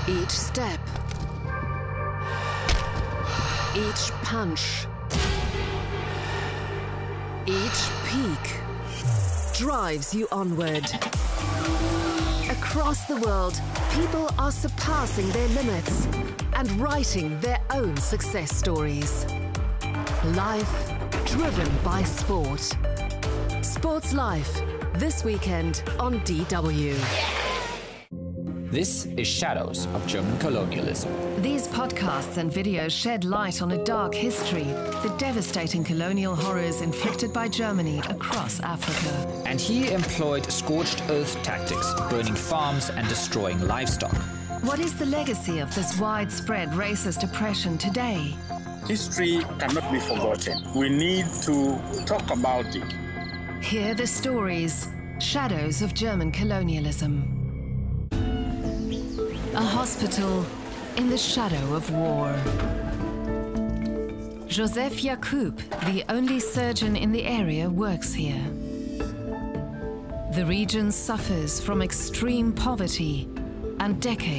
Each step, each punch, each peak drives you onward. Across the world, people are surpassing their limits and writing their own success stories. Life driven by sport. Sports Life, this weekend on DW. This is Shadows of German Colonialism. These podcasts and videos shed light on a dark history, the devastating colonial horrors inflicted by Germany across Africa. And he employed scorched earth tactics, burning farms and destroying livestock. What is the legacy of this widespread racist oppression today? History cannot be forgotten. We need to talk about it. Hear the stories, Shadows of German Colonialism. A hospital in the shadow of war. Joseph Yacoub, the only surgeon in the area, works here. The region suffers from extreme poverty and decades